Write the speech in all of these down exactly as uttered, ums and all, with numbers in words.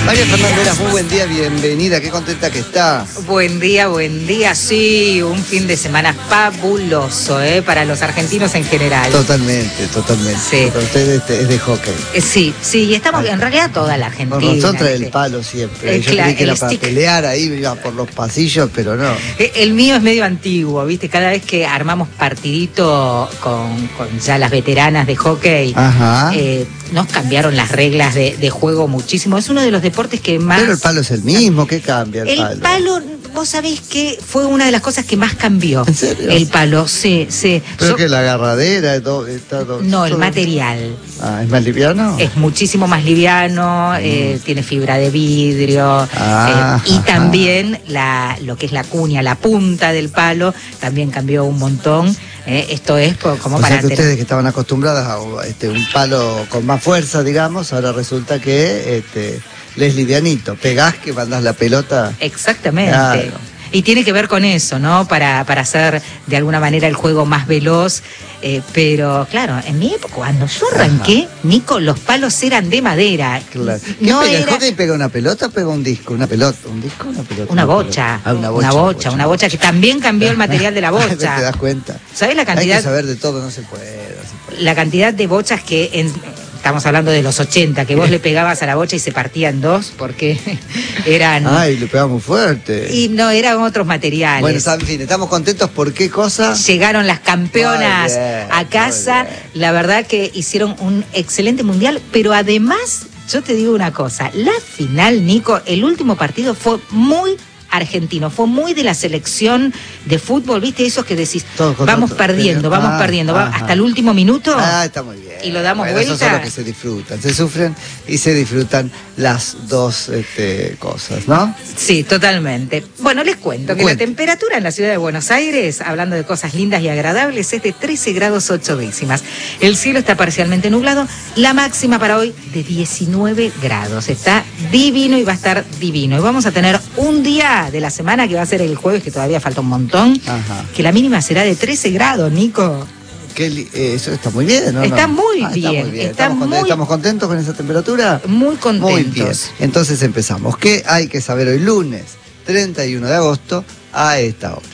María Fernanda, muy buen día, bienvenida, qué contenta que está. Buen día, buen día, sí, un fin de semana fabuloso, ¿eh? Para los argentinos en general. Totalmente, totalmente. Sí. Pero usted es de, es de hockey. Eh, sí, sí, y estamos, en realidad toda la Argentina. Con razón trae el ¿viste? palo siempre. Eh, Yo claro, creí que el era para stick. pelear ahí, iba por los pasillos, pero no. Eh, El mío es medio antiguo, ¿viste? Cada vez que armamos partidito con, con ya las veteranas de hockey, Ajá. eh, nos cambiaron las reglas de, de juego muchísimo. Es uno de los deportes que más... Pero el palo es el mismo, ¿qué cambia el, El palo? palo, vos sabés que fue una de las cosas que más cambió. ¿En serio? El palo, sí, sí. Pero Yo- que la agarradera, todo, está todo, No, el todo- material. Ah, ¿es más liviano? Es muchísimo más liviano, eh, tiene fibra de vidrio, Ah, eh, y ajá. también la, lo que es la cuña, la punta del palo, también cambió un montón. eh, esto es po- como O para sea que tener- ustedes que estaban acostumbradas a este, un palo con más fuerza, digamos, ahora resulta que este, les livianito. Pegás que mandás la pelota. Exactamente. Claro. Y tiene que ver con eso, ¿no? Para, para hacer de alguna manera el juego más veloz. eh, pero claro, en mi época, cuando yo arranqué, Nico, los palos eran de madera. Claro. ¿Qué No pega? ¿El era hockey pega una pelota o pega un disco? ¿Una pelota? ¿Un disco o una pelota? una Una bocha. pelota. Ah, una bocha. Una bocha, una bocha que también cambió el material de la ¿Te das bocha. cuenta? ¿Sabes la Hay que cantidad, saber de todo, no se puede. No se puede. la cantidad de bochas que en, estamos hablando de los ochenta, que vos le pegabas a la bocha y se partía en dos porque eran Ay, le pegamos muy fuerte. y no eran otros materiales. Bueno, está- en fin, estamos contentos por qué cosa. Llegaron las campeonas Muy bien, a casa, muy bien. la verdad que hicieron un excelente mundial, pero además, yo te digo una cosa, la final, Nico, el último partido fue muy argentino, fue muy de la selección de fútbol, ¿viste? Esos que decís, Todos con vamos todos, perdiendo, pero- vamos ah, perdiendo, va- ajá. hasta el último minuto. Ah, está muy bien. Y lo damos Bueno, esos son vuelta. los que se disfrutan. Se sufren y se disfrutan las dos este, cosas, ¿no? Sí, totalmente. Bueno, les cuento que Cuente. la temperatura en la ciudad de Buenos Aires, hablando de cosas lindas y agradables, es de trece grados ocho décimas. El cielo está parcialmente nublado, la máxima para hoy de diecinueve grados. Está divino y va a estar divino. Y vamos a tener un día de la semana que va a ser el jueves, que todavía falta un montón, Ajá. que la mínima será de trece grados, Nico. Qué li- eh, eso está muy bien, ¿no? Está ¿No? muy Ah, bien, Está muy bien. está ¿Estamos, contentos, muy- ¿Estamos contentos con esa temperatura? Muy contentos. Muy bien. Entonces empezamos. ¿Qué hay que saber hoy lunes treinta y uno de agosto a esta hora?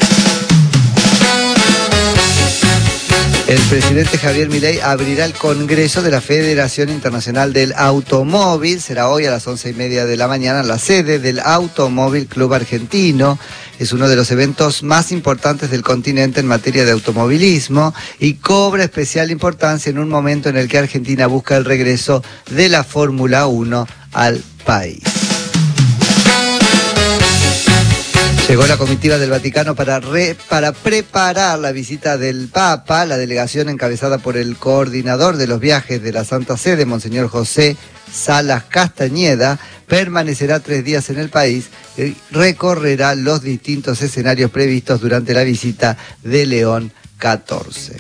El presidente Javier Milei abrirá el Congreso de la Federación Internacional del Automóvil. Será hoy a las once y media de la mañana en la sede del Automóvil Club Argentino. Es uno de los eventos más importantes del continente en materia de automovilismo y cobra especial importancia en un momento en el que Argentina busca el regreso de la Fórmula uno al país. Llegó la comitiva del Vaticano para, re- para preparar la visita del Papa. La delegación encabezada por el coordinador de los viajes de la Santa Sede, Monseñor José Salas Castañeda, permanecerá tres días en el país y recorrerá los distintos escenarios previstos durante la visita de León catorce.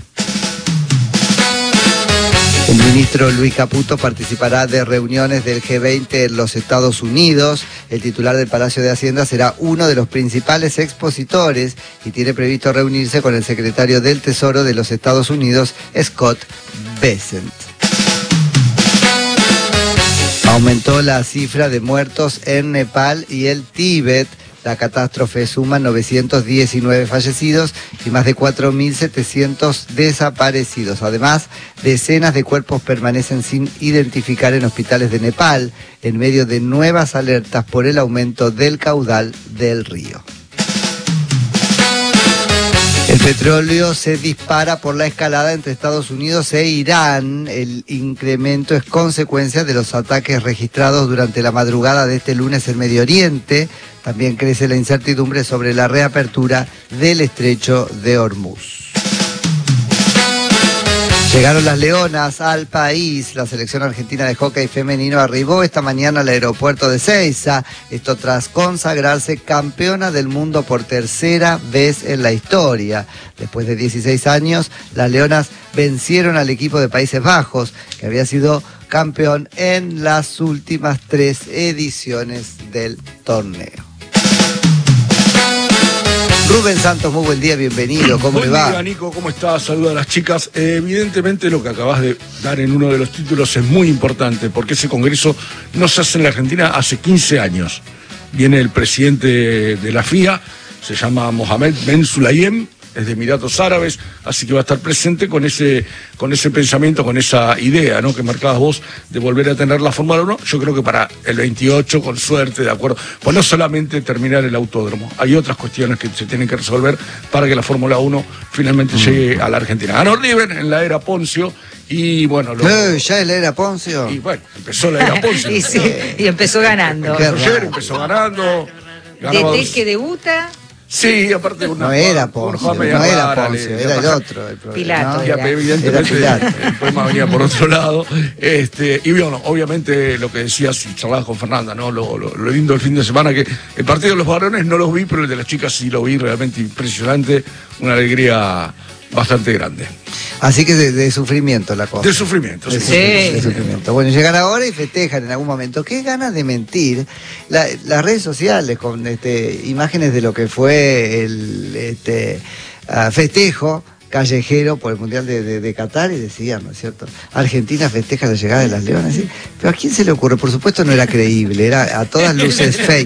El ministro Luis Caputo participará de reuniones del G veinte en los Estados Unidos. El titular del Palacio de Hacienda será uno de los principales expositores y tiene previsto reunirse con el secretario del Tesoro de los Estados Unidos, Scott Bessent. Aumentó la cifra de muertos en Nepal y el Tíbet. La catástrofe suma novecientos diecinueve fallecidos y más de cuatro mil setecientos desaparecidos. Además, decenas de cuerpos permanecen sin identificar en hospitales de Nepal, en medio de nuevas alertas por el aumento del caudal del río. El petróleo se dispara por la escalada entre Estados Unidos e Irán. El incremento es consecuencia de los ataques registrados durante la madrugada de este lunes en Medio Oriente. También crece la incertidumbre sobre la reapertura del estrecho de Hormuz. Llegaron las leonas al país. La selección argentina de hockey femenino arribó esta mañana al aeropuerto de Ezeiza. Esto tras consagrarse campeona del mundo por tercera vez en la historia. Después de dieciséis años, las leonas vencieron al equipo de Países Bajos, que había sido campeón en las últimas tres ediciones del torneo. Rubén Santos, muy buen día, bienvenido, ¿cómo Buen le va? día, Nico, ¿cómo estás? Saludos a las chicas. Eh, evidentemente lo que acabas de dar en uno de los títulos es muy importante, porque ese congreso no se hace en la Argentina hace quince años. Viene el presidente de la F I A, se llama Mohamed Ben Sulayem, es de Emiratos Árabes, así que va a estar presente con ese, con ese pensamiento, con esa idea, ¿no?, que marcabas vos de volver a tener la Fórmula uno. Yo creo que para el veintiocho, con suerte, de acuerdo, pues no solamente terminar el autódromo, hay otras cuestiones que se tienen que resolver para que la Fórmula uno finalmente llegue a la Argentina. Ganó River en la era Poncio y bueno... Lo, eh, ¿Ya es la era Poncio? Y bueno, empezó la era Poncio. y, sí, y empezó ganando. Ayer empezó ganando. Desde que debuta... Sí, aparte una, no era Poncio, una no era Poncio, era el otro. El Pilato. ¿no? Era. Evidentemente Era el problema venía por otro lado. Este, y bueno, obviamente lo que decías y charlabas con Fernanda, ¿no? Lo, lo, lo lindo del fin de semana, que el partido de los varones no los vi, pero el de las chicas sí lo vi, realmente impresionante, una alegría bastante grande. Así que de, de sufrimiento la cosa. De sufrimiento, de sí. Sufrimiento, de sufrimiento. Bueno, llegan ahora y festejan en algún momento. Qué ganas de mentir. La, las redes sociales con este, imágenes de lo que fue el este, uh, festejo callejero por el Mundial de, de, de Qatar y decían, ¿no es cierto? Argentina festeja la llegada de las Leonas. ¿Sí? Pero ¿a quién se le ocurre? Por supuesto no era creíble, era a todas luces fake.